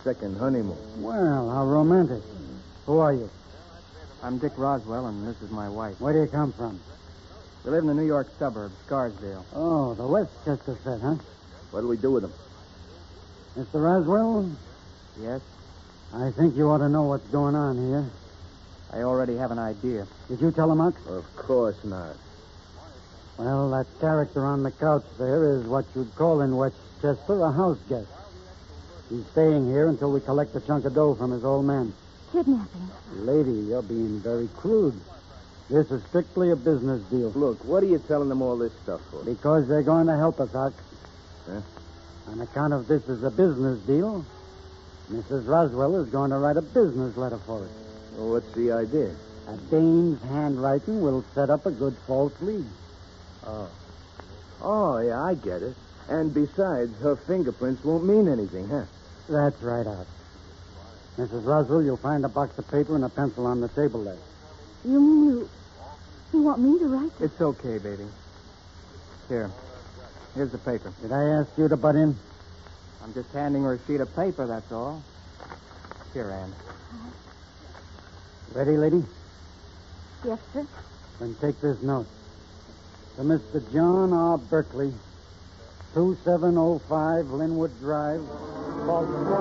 second honeymoon. Well, how romantic. Who are you? I'm Dick Roswell, and this is my wife. Where do you come from? We live in the New York suburbs, Scarsdale. Oh, the Westchester set, huh? What'll we do with him? Mr. Roswell, Yes? I think you ought to know what's going on here. I already have an idea. Did you tell him, Huck? Of course not. Well, that character on the couch there is what you'd call in Westchester a house guest. He's staying here until we collect a chunk of dough from his old man. Kidnapping. Lady, you're being very crude. This is strictly a business deal. Look, what are you telling them all this stuff for? Because they're going to help us, Huck. Huh? On account of this is a business deal, Mrs. Roswell is going to write a business letter for us. Well, what's the idea? A dame's handwriting will set up a good false lead. Oh, yeah, I get it. And besides, her fingerprints won't mean anything, huh? That's right, Huck. Mrs. Roswell, you'll find a box of paper and a pencil on the table there. You mean you want me to write it? It's okay, baby. Here's the paper. Did I ask you to butt in? I'm just handing her a sheet of paper, that's all. Here, Anne. Ready, lady? Yes, sir. Then take this note. To Mr. John R. Berkeley, 2705 Linwood Drive, Baltimore.